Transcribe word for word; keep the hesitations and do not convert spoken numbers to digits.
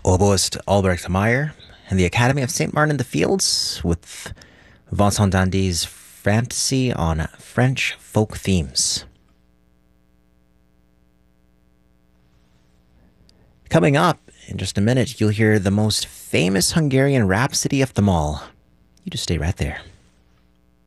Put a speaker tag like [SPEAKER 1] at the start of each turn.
[SPEAKER 1] Oboist Albrecht Meyer and the Academy of Saint Martin in the Fields with Vincent Dandy's Fantasy on French Folk Themes. Coming up in just a minute, you'll hear the most famous Hungarian rhapsody of them all. You just stay right there.